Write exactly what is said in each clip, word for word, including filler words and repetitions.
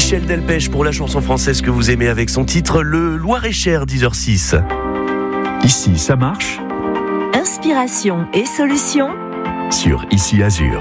Michel Delpech pour la chanson française que vous aimez avec son titre Le Loir-et-Cher, dix heures six. Ici, ça marche Inspiration et solutions sur Ici Azur.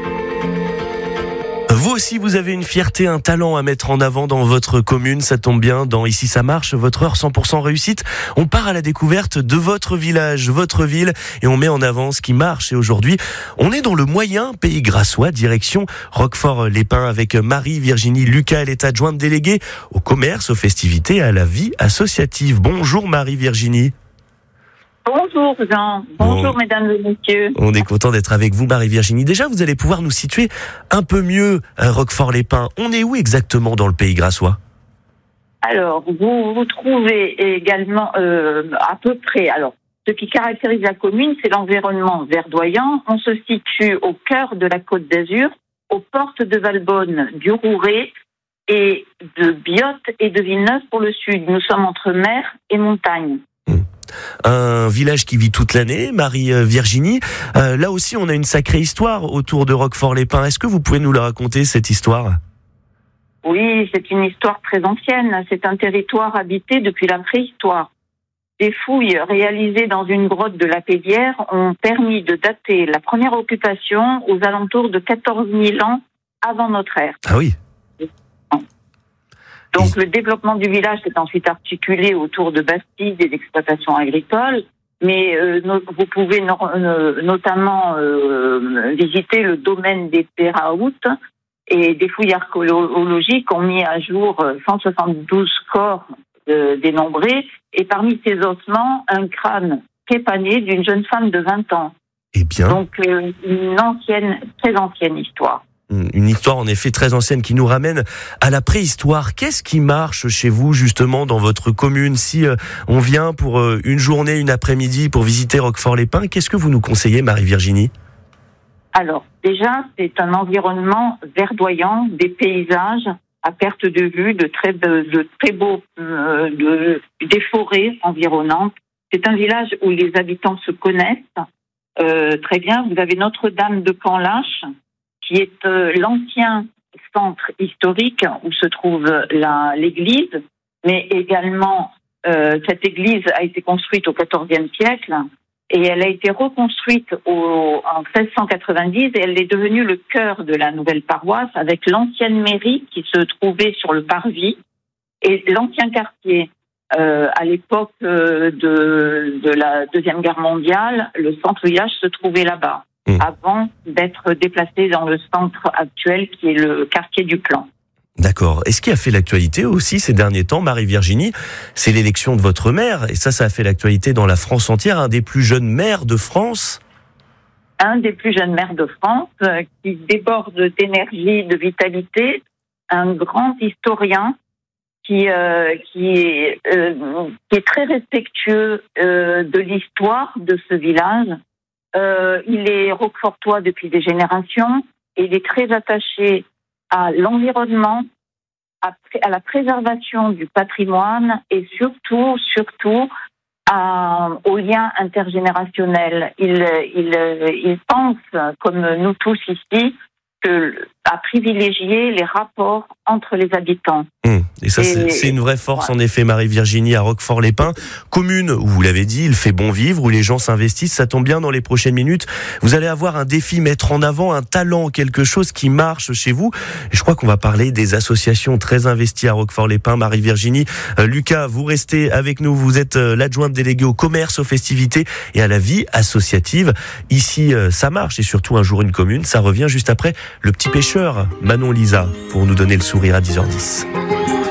Vous aussi, vous avez une fierté, un talent à mettre en avant dans votre commune. Ça tombe bien, dans Ici ça marche, votre heure cent pour cent réussite. On part à la découverte de votre village, votre ville, et on met en avant ce qui marche. Et aujourd'hui, on est dans le moyen Pays Grassois, direction Roquefort-les-Pins avec Marie-Virginie Lucas. Elle est adjointe déléguée au commerce, aux festivités et à la vie associative. Bonjour Marie-Virginie. Bonjour Jean, bonjour bon. Mesdames et messieurs. On est content d'être avec vous Marie-Virginie. Déjà, vous allez pouvoir nous situer un peu mieux à Roquefort-les-Pins. On est où exactement dans le Pays Grassois ? Alors, vous vous trouvez également euh, à peu près... Alors, ce qui caractérise la commune, c'est l'environnement verdoyant. On se situe au cœur de la Côte d'Azur, aux portes de Valbonne, du Rouret et de Biote et de Villeneuve pour le sud. Nous sommes entre mer et montagne. Un village qui vit toute l'année, Marie-Virginie. Euh, là aussi, on a une sacrée histoire autour de Roquefort-les-Pins. Est-ce que vous pouvez nous la raconter, cette histoire ? Oui, c'est une histoire très ancienne. C'est un territoire habité depuis la préhistoire. Des fouilles réalisées dans une grotte de la Pédière ont permis de dater la première occupation aux alentours de quatorze mille ans avant notre ère. Ah oui. Donc le développement du village s'est ensuite articulé autour de bastides et d'exploitations agricoles, mais euh, no- vous pouvez no- no- notamment euh, visiter le domaine des Péraoutes, et des fouilles archéologiques ont mis à jour cent soixante-douze corps euh, dénombrés, et parmi ces ossements, un crâne trépané d'une jeune femme de vingt ans. Eh bien. Donc euh, une ancienne, très ancienne histoire. Une histoire en effet très ancienne qui nous ramène à la préhistoire. Qu'est-ce qui marche chez vous justement dans votre commune ? Si euh, on vient pour euh, une journée, une après-midi pour visiter Roquefort-les-Pins, qu'est-ce que vous nous conseillez, Marie-Virginie ? Alors déjà, c'est un environnement verdoyant, des paysages à perte de vue, de très, de, de très beaux, euh, de, des forêts environnantes. C'est un village où les habitants se connaissent euh, très bien. Vous avez Notre-Dame de Canlache, qui est euh, l'ancien centre historique où se trouve la, l'église, mais également euh, cette église a été construite au quatorzième siècle et elle a été reconstruite au, en seize cent quatre-vingt-dix et elle est devenue le cœur de la nouvelle paroisse avec l'ancienne mairie qui se trouvait sur le parvis et l'ancien quartier. Euh, à l'époque euh, de, de la Deuxième Guerre mondiale, le centre-village se trouvait là-bas. Mmh. Avant d'être déplacé dans le centre actuel qui est le quartier du Plan. D'accord. Et ce qui a fait l'actualité aussi ces derniers temps, Marie-Virginie, c'est l'élection de votre maire. Et ça, ça a fait l'actualité dans la France entière, un des plus jeunes maires de France. Un des plus jeunes maires de France, euh, qui déborde d'énergie, de vitalité, un grand historien qui, euh, qui, est, euh, qui est très respectueux euh, de l'histoire de ce village. Euh, il est roquefortois depuis des générations et il est très attaché à l'environnement, à, à la préservation du patrimoine et surtout, surtout à, au lien intergénérationnel. Il, il, il pense, comme nous tous ici, que, à privilégier les rapports entre les habitants. Mmh. Et ça, et, c'est, c'est une vraie force, ouais. En effet, Marie-Virginie, à Roquefort-les-Pins. Commune où, vous l'avez dit, il fait bon vivre, où les gens s'investissent. Ça tombe bien, dans les prochaines minutes, vous allez avoir un défi, mettre en avant un talent, quelque chose qui marche chez vous. Et je crois qu'on va parler des associations très investies à Roquefort-les-Pins. Marie-Virginie, euh, Lucas, vous restez avec nous. Vous êtes euh, l'adjointe déléguée au commerce, aux festivités et à la vie associative. Ici, euh, ça marche, et surtout un jour une commune. Ça revient juste après Le Petit Pêcheur, Manon Lisa, pour nous donner le sourire à dix heures dix.